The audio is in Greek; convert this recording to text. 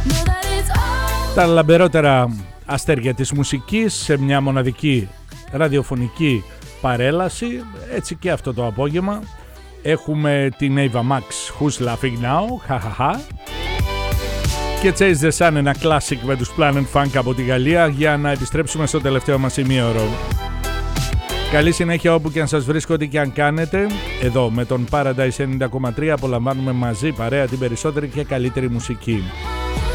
Τα λαμπερότερα αστέρια της μουσικής σε μια μοναδική ραδιοφωνική παρέλαση. Έτσι και αυτό το απόγευμα έχουμε την Ava Max, Who's Laughing Now, χαχαχα, και Chase the Sun, ένα classic με τους Planet Funk από τη Γαλλία, για να επιστρέψουμε στο τελευταίο μας ημίωρο. Καλή συνέχεια όπου και αν σας βρίσκω, ό,τι και αν κάνετε. Εδώ με τον Paradise 90,3 απολαμβάνουμε μαζί παρέα την περισσότερη και καλύτερη μουσική.